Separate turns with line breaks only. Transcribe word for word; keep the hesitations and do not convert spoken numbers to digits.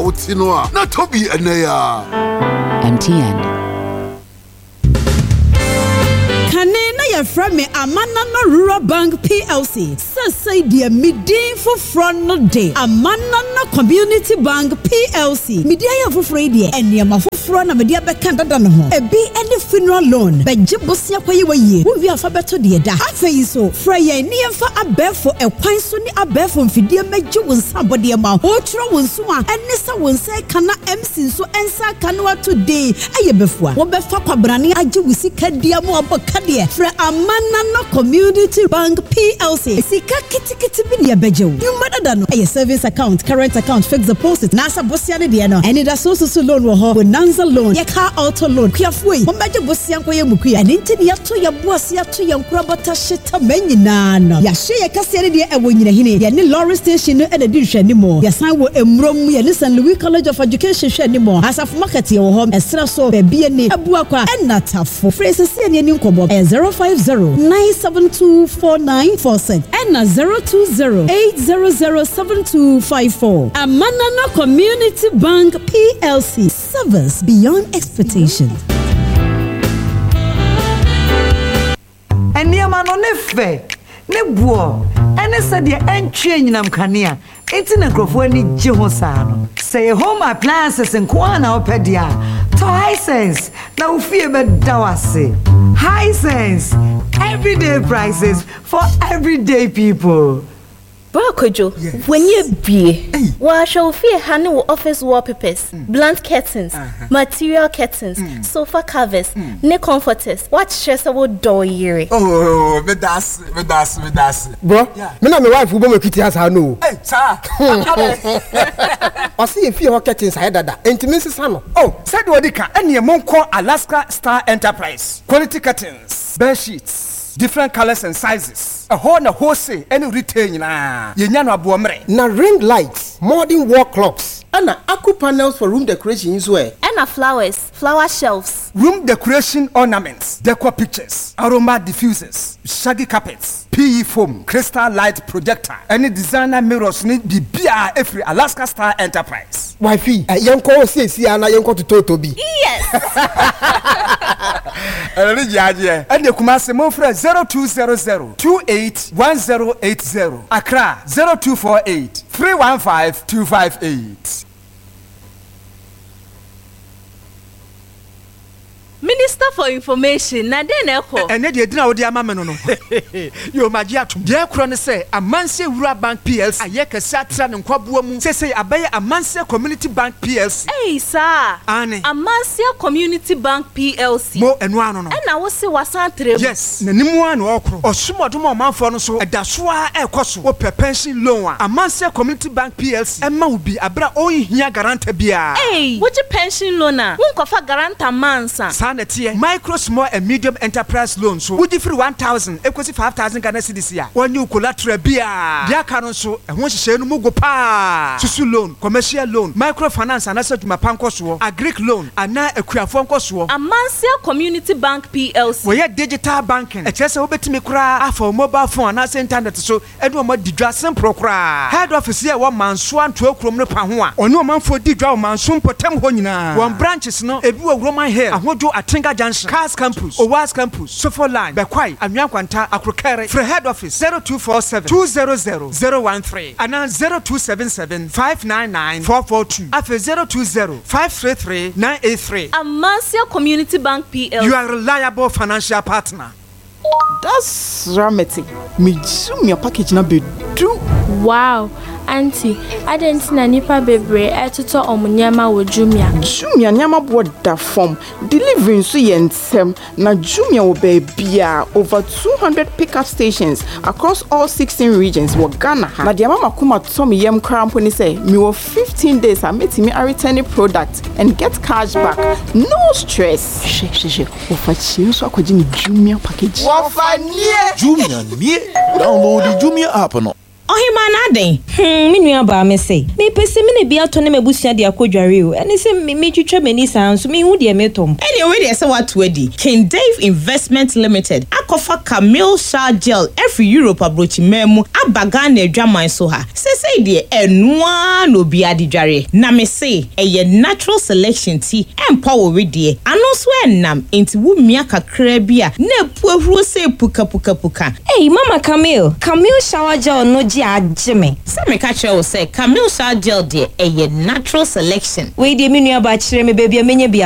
woti no a na tobi ene ya.
M T N.
From me Amanana Rural Bank P L C. So say dear midin for front no day. Amanana Community Bank P L C. Media for Fredia and Yama for front of media back Canada. A B any funeral loan. But Jibosia Paye, who we are for better dear. I say so. Freya near for a bear for a pine sunny a bear from Fidia Major was somebody about Otra was one and Nessa will say Kana M C so answer Kanwa today. Aye before. What before Brani Aji we see Kadia more about Kadia. Amanana Community Bank P L C. Sika kiti kiti binia bejo. You mother dano. A service account, current account, fix deposit. Nasa bosiane diano. And it a so so loan woho. Bonanza loan. Ya car auto loan. Kiafui. Mombajo bosian kwa ye mukuya. And inti ni yato ya bosi yato ya mkurabata shita menyi nana. Ya she ya kasi ya nidia ewe njina hine. Ya ni Lawrence Station no ene di shwe nimo. Ya sanwo emromu ya ni Saint Louis College of Education shwe nimo. Asaf market ya wohom. Esra so bebiye ni. Ebuwa kwa ena tafu. Frese siya ni ni mkobo. E zero five zero nine seven two four nine four six and zero two zero eight zero zero seven two five four. Amanana Community Bank P L C. Service beyond expectation.
And Yamano nefe, ne buo, and a said the end change in Amkania. It's in a grofoni Jihosano. Say home appliances and Kwana Opedia. To Hisense, now fear but dawase. Hisense, everyday prices for everyday people.
Brokojo, yes. When you be, well, shall fear handle office wallpapers, mm. blunt curtains, uh-huh. material curtains, mm. sofa covers, mm. neck comforters. What stressable door year?
Oh, me das, me das, me das.
Bro, yeah. Me na my wife who be kitty has her no.
Hey, sir.
I see if you curtains I dada. Intimacy sano.
Oh, said Wadika, any among call Alaska Star Enterprise. Quality curtains, bed sheets, different colors and sizes. A whole na wholesale any retail na. Yenyano abuamre.
Na ring lights, modern wall clocks, and na aqua panels for room decoration as well.
And na flowers, flower shelves,
room decoration ornaments, decor pictures, aroma diffusers, shaggy carpets, P E foam, crystal light projector, any designer mirrors need be B R every Alaska Star Enterprise.
Wifey, a young call say see ana young call to Totobi.
Yes.
And the Kumasi Mofre zero two zero zero two eight one zero eight zero. Accra zero two four eight three one five two five eight.
Minister for Information, na den eko.
And they did not dear mamma no. You magia to dear Cron say a Manse Rural Bank P L C. Ayeka Satran and Quabuamu say a bay a Manse Community Bank P L C.
Hey, sir.
Anne.
A Manse Community Bank P L C.
Mo and one.
And I was say was antre.
Yes, Nanimuan or or Sumodumo Manfon so a Dashua Air Cosu or per pension loan. A Manse Community Bank P L C. Emma will be a bra o here garante bia.
Hey, what your pension loaner? Won't cover garanta mansa.
Micro, small and medium enterprise loans. So, would you free one thousand, equals five thousand Ghana cedis here. One new collateral beer. Dear Caron, so, and once you say no go pa. Susu loan, commercial loan, microfinance, and answer to my pancos, a Greek loan, and now a queer phone cost.
A Mansell Community Bank P L C.
We had digital banking. A chess over to me cry for mobile phone, and internet. So, Edward more didrasem procra. Head office here, one man swan to a chrome panua, or no man for didraw man soon potem honina. One branches no, a blue Roman hair, and what do a Tinga Junction, Cars Campus, Owas Campus, Sofo Line, Bekwai, and Yankwanta, Akrokere, for head office zero two four seven two zero zero zero one three, and now zero two seven seven five nine nine four four two, after zero two zero five three three nine eight three.
A Mansell Community Bank P L C.
You are a reliable financial partner.
That's dramatic. Me zoom your package na be do.
Wow. Auntie, I didn't see nipa bebre etuto omunyama wo Jumia.
Jumia nyama bo da form. Delivering so yensem na Jumia wo bebia over two hundred pickup stations across all sixteen regions wo Ghana. Na dia mama kuma to me yem krampo ni say me wo fifteen days I met me a returning product and get cash back. No stress. She she she. Wo fa chi so akoji ni Jumia package.
Wo fa nie. Jumia nie. Download the Jumia app no. ohima na den
hmm me nua ba me say me pese me ne bia to ne mabusua de akodware o ene se me me twetwa mani san so me hu de me tom
ene we de se what wedi King Dave Investment Limited akofa Camille Shower Gel every Europe abrochi memu abaga na adwaman so ha se say de enua no bia de dware na me say eye natural selection tea empower we de ano so enam enti wu mia kakra bia na epu ahuro se puka puka puka
hey mama Camille Camille Shower Gel no ji ageme
se me ka kire o say Camille Shower Gel de eye natural selection
we de me nua ba kire me baby amenye bia